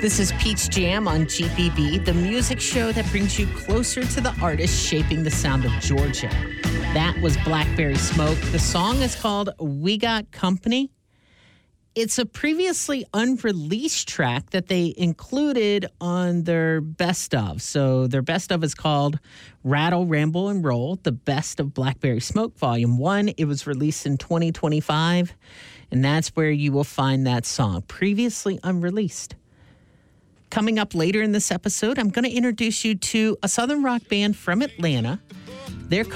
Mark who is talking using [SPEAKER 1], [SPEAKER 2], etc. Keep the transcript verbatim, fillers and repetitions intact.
[SPEAKER 1] This is Peach Jam on G B B, the music show that brings you closer to the artists shaping the sound of Georgia. That was Blackberry Smoke. The song is called We Got Company. It's a previously unreleased track that they included on their best of. So their best of is called Rattle, Ramble, and Roll, the best of Blackberry Smoke, Volume one. It was released in twenty twenty-five, and that's where you will find that song, previously unreleased. Coming up later in this episode, I'm going to introduce you to a Southern rock band from Atlanta. They're